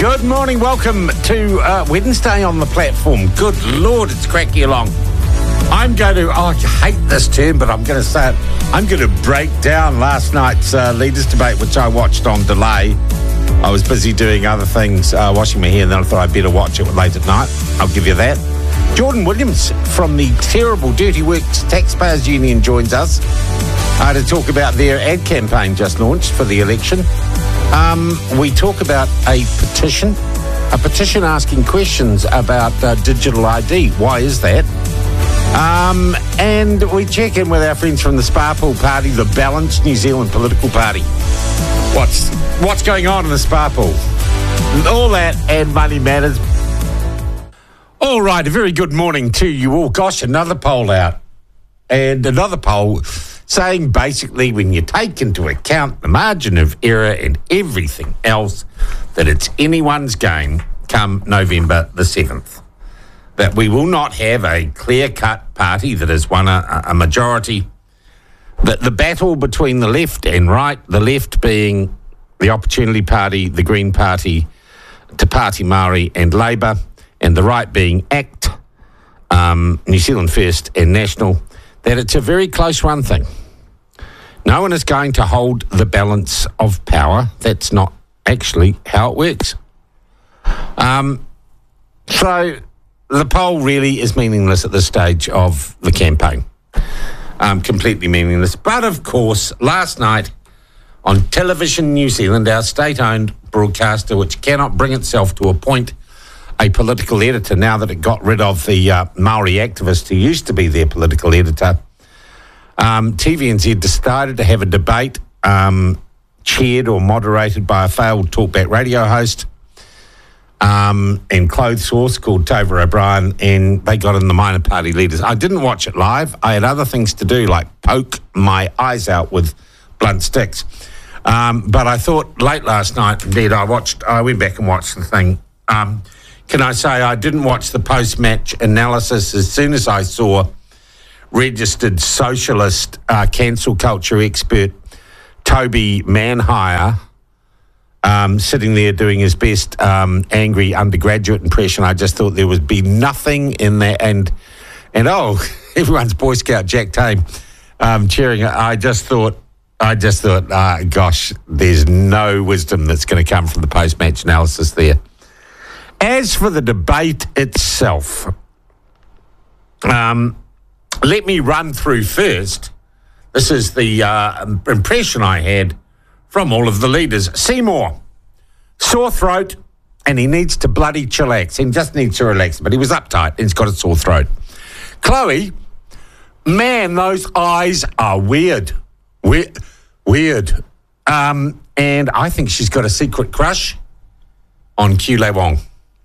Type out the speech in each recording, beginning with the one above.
Good morning, welcome to Wednesday on the platform. Good Lord, it's cracky along. I'm going to, I hate this term, but I'm going to say it. I'm going to break down last night's leaders debate, which I watched on delay. I was busy doing other things, washing my hair, and then I thought I'd better watch it late at night. I'll give you that. Jordan Williams from the terrible Dirty Works Taxpayers Union joins us to talk about their ad campaign just launched for the election. We talk about a petition asking questions about digital ID. Why is that? And we check in with our friends from the Sparpool Party, the Balanced New Zealand Political Party. What's going on in the Sparpool? All that and money matters. All right, a very good morning to you all. Gosh, another poll out. And another poll saying basically when you take into account the margin of error and everything else, that it's anyone's game come November the 7th. That we will not have a clear-cut party that has won a majority. That the battle between the left and right, the left being the Opportunity Party, the Green Party, Te Pāti Māori and Labour, and the right being ACT, New Zealand First and National, that it's a very close run thing. No one is going to hold the balance of power. That's not actually how it works. So the poll really is meaningless at this stage of the campaign. Completely meaningless. But of course, last night on Television New Zealand, our state-owned broadcaster, which cannot bring itself to appoint a political editor now that it got rid of the Māori activist who used to be their political editor, TVNZ decided to have a debate chaired or moderated by a failed talkback radio host and clothes source called Tova O'Brien, and they got in the minor party leaders. I didn't watch it live. I had other things to do, like poke my eyes out with blunt sticks. But I thought late last night, indeed, I went back and watched the thing. Can I say I didn't watch the post-match analysis as soon as I saw registered socialist cancel culture expert Toby Manhire sitting there doing his best angry undergraduate impression. I just thought there would be nothing in there. And everyone's Boy Scout Jack Tame cheering. I just thought, gosh, there's no wisdom that's going to come from the post-match analysis there. As for the debate itself, let me run through first. This is the impression I had from all of the leaders. Seymour, sore throat, and he needs to bloody chillax. He just needs to relax, but he was uptight and he's got a sore throat. Chloe, man, those eyes are weird. Weird. And I think she's got a secret crush on Kulei Wong.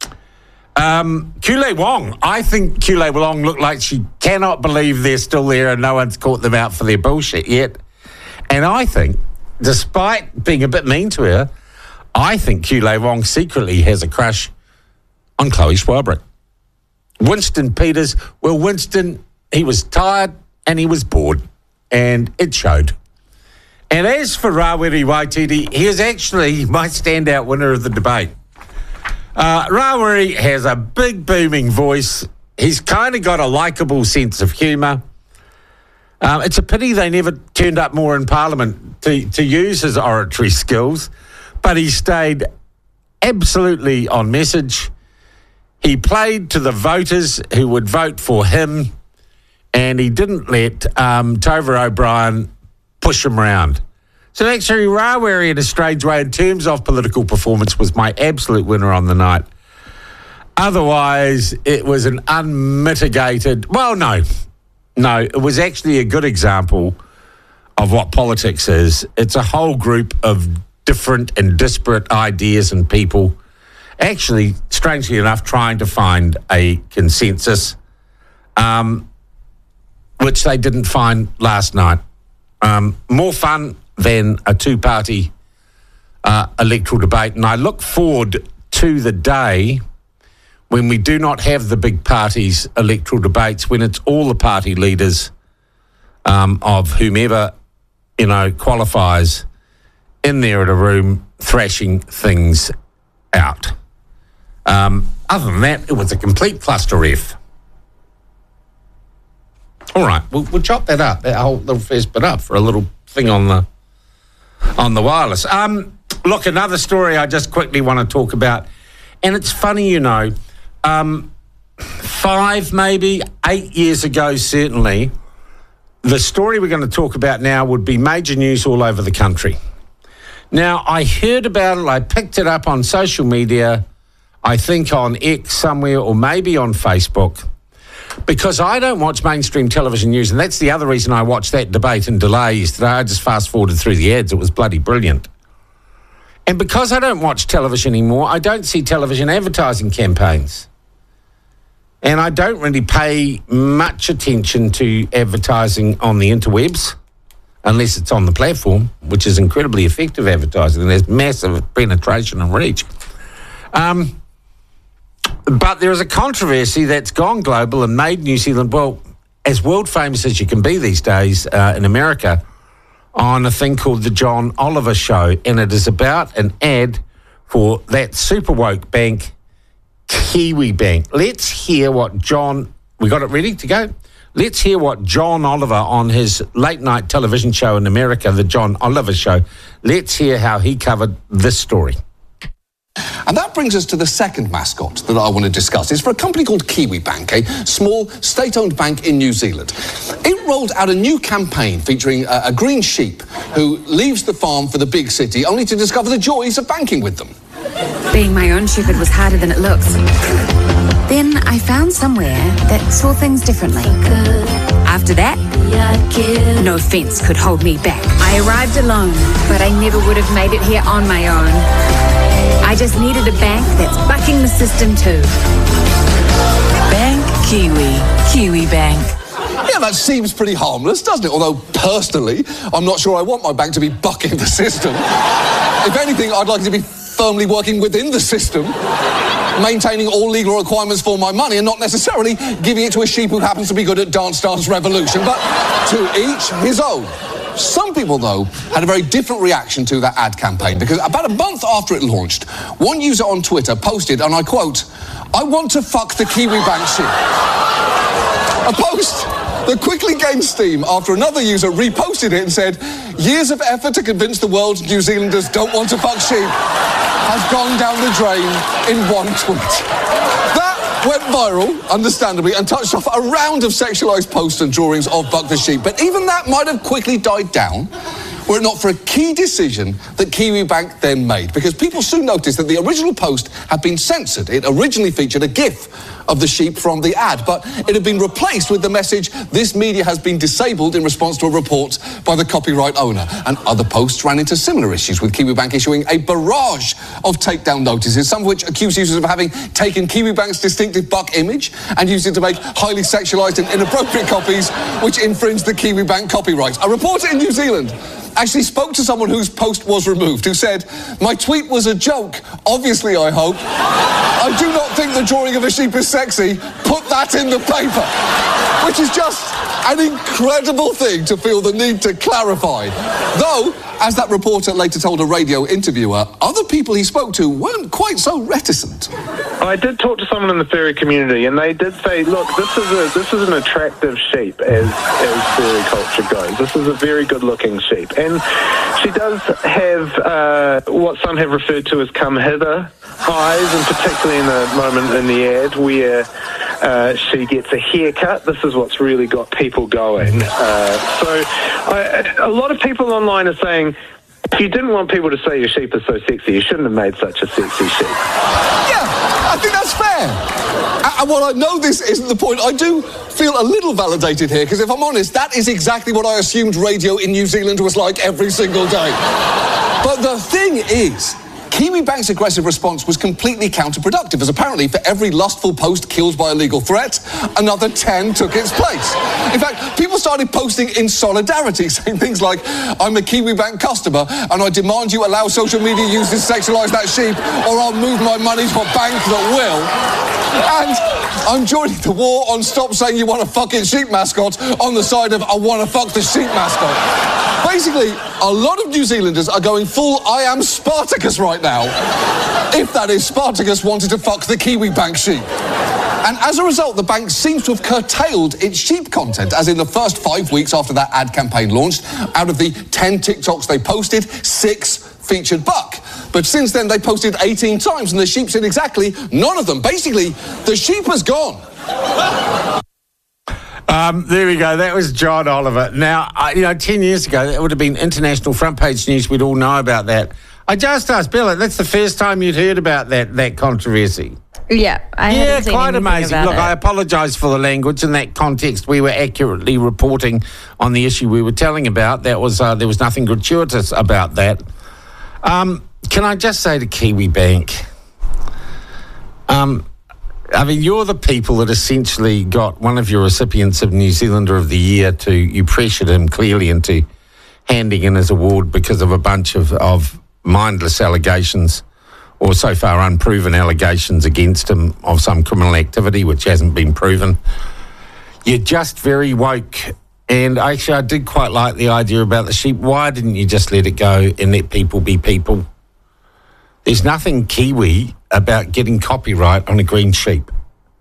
Kulei Wong, I think Kulei Wong looked like she cannot believe they're still there and no one's caught them out for their bullshit yet. And I think, despite being a bit mean to her, I think Kulei Wong secretly has a crush on Chloe Swarbrick. Winston Peters, well, Winston, he was tired and he was bored, and it showed. And as for Rawiri Waititi, he is actually my standout winner of the debate. Rawiri has a big booming voice. He's kind of got a likeable sense of humour. It's a pity they never turned up more in Parliament to use his oratory skills, but he stayed absolutely on message. He played to the voters who would vote for him, and he didn't let Tova O'Brien push him around. So actually, Rawiri, in a strange way, in terms of political performance, was my absolute winner on the night. Otherwise, it was an unmitigated... Well, no, it was actually a good example of what politics is. It's a whole group of different and disparate ideas and people, actually, strangely enough, trying to find a consensus, which they didn't find last night. More fun than a two-party electoral debate. And I look forward to the day when we do not have the big parties' electoral debates, when it's all the party leaders of whomever, qualifies in there in a room thrashing things out. Other than that, it was a complete cluster F. All right, we'll chop that up, that whole little first bit up for a little thing on the wireless. Look, another story I just quickly want to talk about, and it's funny, 5, maybe 8 years ago, certainly, the story we're going to talk about now would be major news all over the country. Now, I heard about it, I picked it up on social media, I think on X somewhere, or maybe on Facebook, because I don't watch mainstream television news, and that's the other reason I watched that debate in delay yesterday. I just fast-forwarded through the ads. It was bloody brilliant. And because I don't watch television anymore, I don't see television advertising campaigns. And I don't really pay much attention to advertising on the interwebs, unless it's on the platform, which is incredibly effective advertising. There's massive penetration and reach. But there is a controversy that's gone global and made New Zealand, well, as world famous as you can be these days in America, on a thing called The John Oliver Show. And it is about an ad for that super woke bank, Kiwi Bank. Let's hear what we got it ready to go? Let's hear what John Oliver on his late night television show in America, The John Oliver Show, let's hear how he covered this story. And that brings us to the second mascot that I want to discuss. It's for a company called Kiwi Bank, a small state-owned bank in New Zealand. It rolled out a new campaign featuring a green sheep who leaves the farm for the big city only to discover the joys of banking with them. Being my own shepherd was harder than it looks. Then I found somewhere that saw things differently. After that, no fence could hold me back. I arrived alone, but I never would have made it here on my own. I just needed a bank that's bucking the system too. Bank Kiwi Bank. Yeah, that seems pretty harmless, doesn't it? Although, personally, I'm not sure I want my bank to be bucking the system. If anything, I'd like it to be firmly working within the system, maintaining all legal requirements for my money and not necessarily giving it to a sheep who happens to be good at Dance Dance Revolution. But to each his own. Some people, though, had a very different reaction to that ad campaign because about a month after it launched, one user on Twitter posted, and I quote, "I want to fuck the Kiwi Bank sheep." A post that quickly gained steam after another user reposted it and said, "Years of effort to convince the world New Zealanders don't want to fuck sheep has gone down the drain in one tweet." That went viral, understandably, and touched off a round of sexualised posts and drawings of Buck the Sheep. But even that might have quickly died down were it not for a key decision that Kiwi Bank then made. Because people soon noticed that the original post had been censored. It originally featured a GIF of the sheep from the ad, but it had been replaced with the message, "This media has been disabled in response to a report by the copyright owner." And other posts ran into similar issues, with Kiwi Bank issuing a barrage of takedown notices, some of which accuse users of having taken Kiwi Bank's distinctive buck image and used it to make highly sexualised and inappropriate copies which infringe the Kiwi Bank copyright. A reporter in New Zealand actually spoke to someone whose post was removed, who said, "My tweet was a joke, obviously, I hope. I do not think the drawing of a sheep is sexy. Put that in the paper." Which is just an incredible thing to feel the need to clarify. Though, as that reporter later told a radio interviewer, other people he spoke to weren't quite so reticent. I did talk to someone in the furry community, and they did say, "Look, this is an attractive sheep as furry culture goes. This is a very good-looking sheep, and she does have what some have referred to as come hither eyes, and particularly in the moment in the ad where she gets a haircut. This is what's really got people going. A lot of people online are saying, if you didn't want people to say your sheep is so sexy, you shouldn't have made such a sexy sheep. Yeah, I think that's fair. And while I know this isn't the point, I do feel a little validated here, because if I'm honest, that is exactly what I assumed radio in New Zealand was like every single day. But the thing is, Kiwi Bank's aggressive response was completely counterproductive, as apparently for every lustful post killed by a legal threat, another 10 took its place. In fact, people started posting in solidarity, saying things like, "I'm a Kiwi Bank customer and I demand you allow social media users to sexualise that sheep, or I'll move my money to a bank that will. And I'm joining the war on stop saying you want a fucking sheep mascot on the side of I want to fuck the sheep mascot." Basically, a lot of New Zealanders are going full I am Spartacus right now. now if that is Spartacus wanted to fuck the Kiwi Bank sheep. And as a result, the bank seems to have curtailed its sheep content, as in the first 5 weeks after that ad campaign launched, out of the 10 TikToks they posted, 6 featured buck. But since then, they posted 18 times, and the sheep's in exactly none of them. Basically, the sheep has gone. There we go. That was John Oliver. Now, 10 years ago, it would have been international front page news. We'd all know about that. I just asked Bella, that's the first time you'd heard about that controversy. Yeah, I hadn't seen quite anything amazing. about Look, it. I apologise for the language. In that context, we were accurately reporting on the issue we were telling about. That was there was nothing gratuitous about that. Can I just say to Kiwi Bank, you're the people that essentially got one of your recipients of New Zealander of the Year you pressured him clearly into handing in his award because of a bunch of mindless allegations, or so far unproven allegations against him of some criminal activity which hasn't been proven. You're just very woke. And actually, I did quite like the idea about the sheep. Why didn't you just let it go and let people be people? There's nothing Kiwi about getting copyright on a green sheep.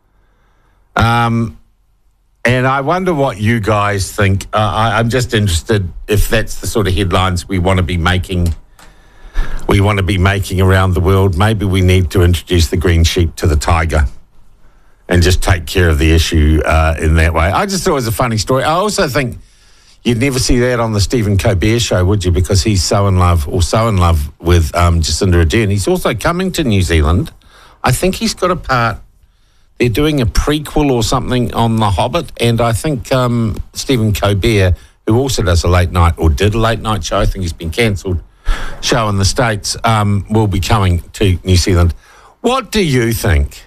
And I wonder what you guys think. I'm just interested if that's the sort of headlines we want to be making. We want to be making around the world. Maybe we need to introduce the green sheep to the tiger and just take care of the issue in that way. I just thought it was a funny story. I also think you'd never see that on the Stephen Colbert show, would you? Because he's so in love with Jacinda Ardern. He's also coming to New Zealand. I think he's got a part. They're doing a prequel or something on The Hobbit, and I think Stephen Colbert, who also does a late night, or did a late night show, I think he's been cancelled, show in the States, will be coming to New Zealand. What do you think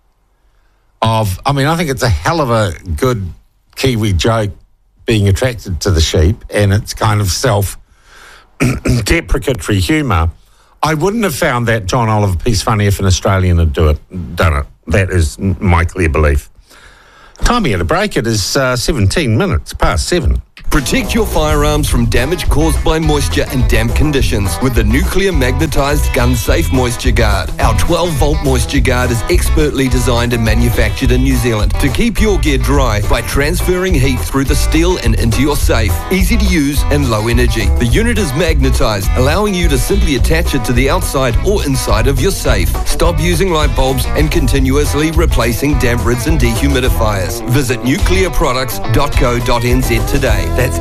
of, I think it's a hell of a good Kiwi joke being attracted to the sheep, and it's kind of self-deprecatory humour. I wouldn't have found that John Oliver piece funny if an Australian had done it. That is my clear belief. Time we had a break. It is 17 minutes past 7. Protect your firearms from damage caused by moisture and damp conditions with the Nuclear Magnetized Gun Safe Moisture Guard. Our 12-volt moisture guard is expertly designed and manufactured in New Zealand to keep your gear dry by transferring heat through the steel and into your safe. Easy to use and low energy. The unit is magnetized, allowing you to simply attach it to the outside or inside of your safe. Stop using light bulbs and continuously replacing damp rids and dehumidifiers. Visit nuclearproducts.co.nz today. That's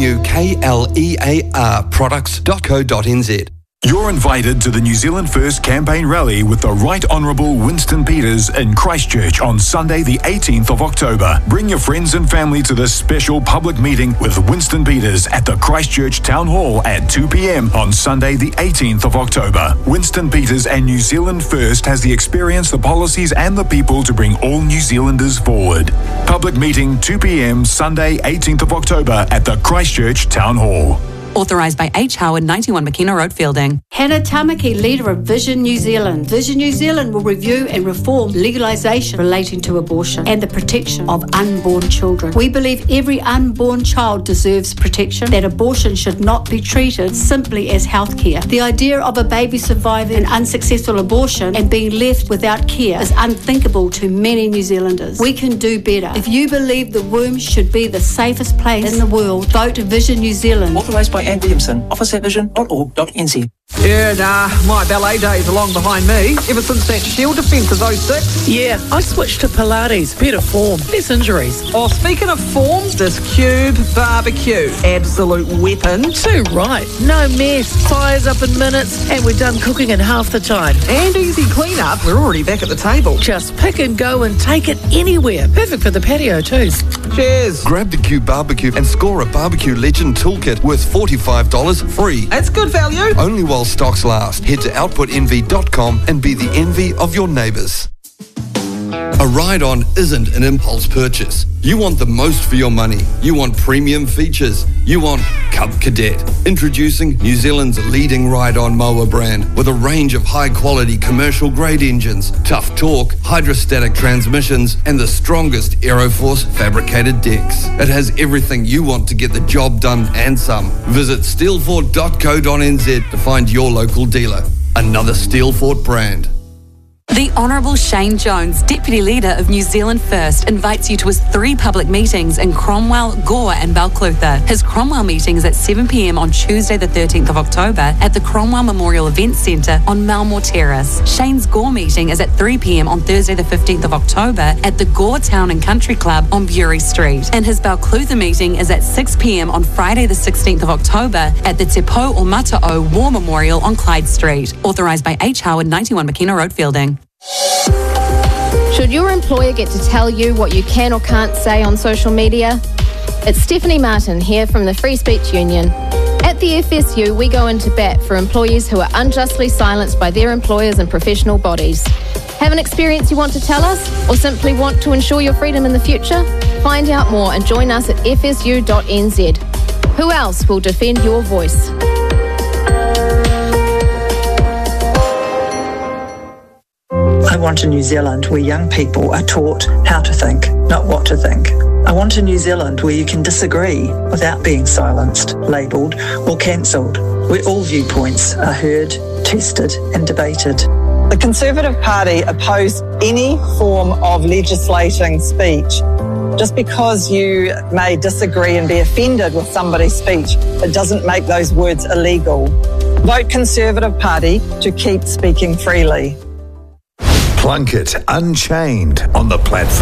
NUKLEAR products.co.nz. You're invited to the New Zealand First campaign rally with the Right Honourable Winston Peters in Christchurch on Sunday the 18th of October. Bring your friends and family to this special public meeting with Winston Peters at the Christchurch Town Hall at 2 p.m. on Sunday the 18th of October. Winston Peters and New Zealand First has the experience, the policies and the people to bring all New Zealanders forward. Public meeting 2 p.m. Sunday 18th of October at the Christchurch Town Hall. Authorised by H. Howard, 91 McKenna Road, Fielding. Hannah Tamaki, leader of Vision New Zealand. Vision New Zealand will review and reform legalisation relating to abortion and the protection of unborn children. We believe every unborn child deserves protection, that abortion should not be treated simply as healthcare. The idea of a baby surviving an unsuccessful abortion and being left without care is unthinkable to many New Zealanders. We can do better. If you believe the womb should be the safest place in the world, vote Vision New Zealand. Authorised by Anne Williamson, officeatvision.org.nz. Yeah, my ballet days are long behind me. Ever since that Shield defence of 06. Yeah, I switched to Pilates. Better form, less injuries. Oh, speaking of form, this Cube barbecue. Absolute weapon. Too right. No mess. Fires up in minutes, and we're done cooking in half the time. And easy clean-up. We're already back at the table. Just pick and go and take it anywhere. Perfect for the patio too. Cheers. Grab the Cube barbecue and score a barbecue legend toolkit worth $45 free. That's good value. Only while stocks last. Head to outputenvy.com and be the envy of your neighbours. A ride-on isn't an impulse purchase. You want the most for your money. You want premium features. You want Cub Cadet. Introducing New Zealand's leading ride-on mower brand with a range of high-quality commercial-grade engines, tough torque, hydrostatic transmissions, and the strongest Aeroforce fabricated decks. It has everything you want to get the job done and some. Visit steelford.co.nz to find your local dealer. another Steelfort brand. The Honourable Shane Jones, Deputy Leader of New Zealand First, invites you to his 3 public meetings in Cromwell, Gore and Balclutha. His Cromwell meeting is at 7 p.m. on Tuesday the 13th of October at the Cromwell Memorial Events Centre on Malmore Terrace. Shane's Gore meeting is at 3 p.m. on Thursday the 15th of October at the Gore Town and Country Club on Bury Street. And his Balclutha meeting is at 6 p.m. on Friday the 16th of October at the Te Pou o Mata'o War Memorial on Clyde Street. Authorised by H. Howard, 91 McKenna Road, Fielding. Should your employer get to tell you what you can or can't say on social media? It's Stephanie Martin here from the Free Speech Union. At the FSU, we go into bat for employees who are unjustly silenced by their employers and professional bodies. Have an experience you want to tell us, or simply want to ensure your freedom in the future? Find out more and join us at fsu.nz. Who else will defend your voice? I want a New Zealand where young people are taught how to think, not what to think. I want a New Zealand where you can disagree without being silenced, labelled or cancelled, where all viewpoints are heard, tested and debated. The Conservative Party oppose any form of legislating speech. Just because you may disagree and be offended with somebody's speech, it doesn't make those words illegal. Vote Conservative Party to keep speaking freely. Plunkett Unchained on the platform.